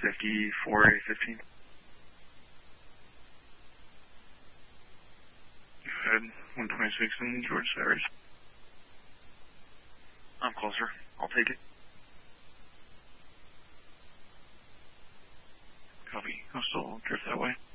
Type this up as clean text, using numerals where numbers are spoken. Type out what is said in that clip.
54A15. Go ahead, 126 in George Cyrus. I'm closer. I'll take it. Copy. I'll still drift that way.